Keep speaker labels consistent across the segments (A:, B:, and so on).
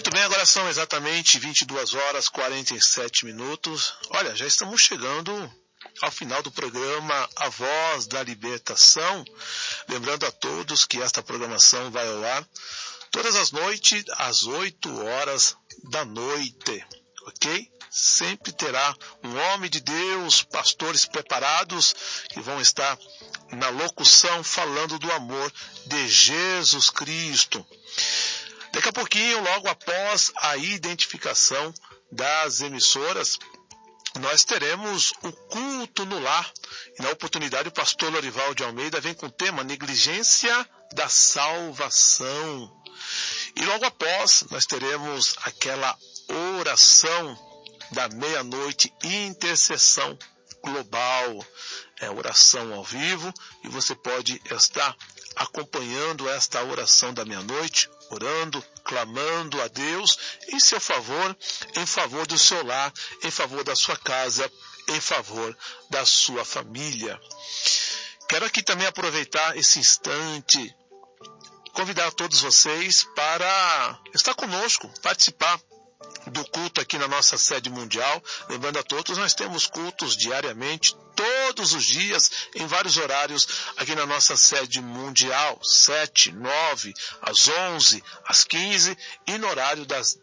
A: Muito bem, agora são exatamente 22 horas 47 minutos. Olha, já estamos chegando ao final do programa A Voz da Libertação. Lembrando a todos que esta programação vai ao ar todas as noites às 8 horas da noite, ok? Sempre terá um homem de Deus, pastores preparados que vão estar na locução falando do amor de Jesus Cristo. Daqui a pouquinho, logo após a identificação das emissoras, nós teremos o culto no lar. E na oportunidade, o pastor Lorival de Almeida vem com o tema Negligência da Salvação. E logo após, nós teremos aquela oração da meia-noite, intercessão global. É oração ao vivo e você pode estar acompanhando esta oração da meia-noite, orando, clamando a Deus em seu favor, em favor do seu lar, em favor da sua casa, em favor da sua família. Quero aqui também aproveitar esse instante, convidar todos vocês para estar conosco, participar do culto aqui na nossa sede mundial. Lembrando a todos, nós temos cultos diariamente, todos os dias, em vários horários, aqui na nossa sede mundial, 7, 9, às 11, às 15 e no horário das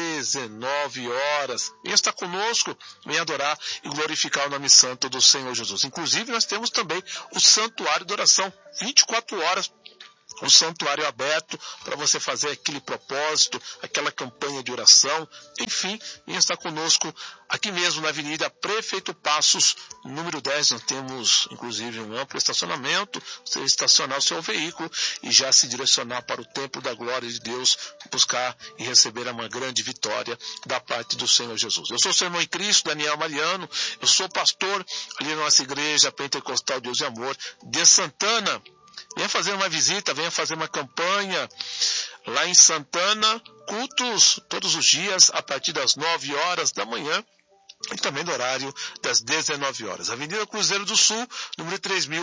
A: 19 horas. Venha estar conosco, venha adorar e glorificar o nome santo do Senhor Jesus. Inclusive, nós temos também o Santuário de Oração, 24 horas, um santuário aberto para você fazer aquele propósito, aquela campanha de oração. Enfim, venha estar conosco aqui mesmo na Avenida Prefeito Passos, número 10. Nós temos, inclusive, um amplo estacionamento. Você estacionar o seu veículo e já se direcionar para o Templo da Glória de Deus, buscar e receber uma grande vitória da parte do Senhor Jesus. Eu sou o seu irmão em Cristo, Daniel Mariano. Eu sou pastor ali na nossa igreja Pentecostal Deus e Amor de Santana. Venha fazer uma visita, venha fazer uma campanha lá em Santana, cultos todos os dias a partir das 9 horas da manhã e também no horário das 19 horas. Avenida Cruzeiro do Sul, número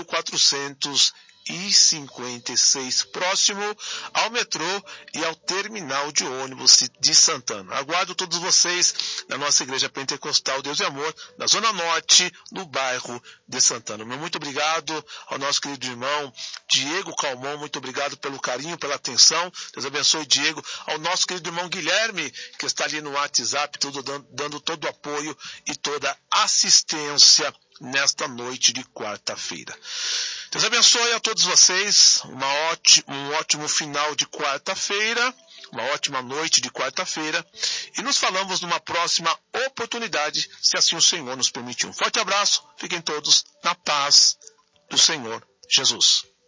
A: 3456, próximo ao metrô e ao terminal de ônibus de Santana. Aguardo todos vocês na nossa igreja Pentecostal Deus e Amor, na Zona Norte, no bairro de Santana. Muito obrigado ao nosso querido irmão Diego Calmon, muito obrigado pelo carinho, pela atenção. Deus abençoe, Diego. Ao nosso querido irmão Guilherme, que está ali no WhatsApp, dando todo o apoio e toda assistência nesta noite de quarta-feira. Deus abençoe a todos vocês, um ótimo final de quarta-feira, uma ótima noite de quarta-feira, e nos falamos numa próxima oportunidade, se assim o Senhor nos permitir. Um forte abraço, fiquem todos na paz do Senhor Jesus.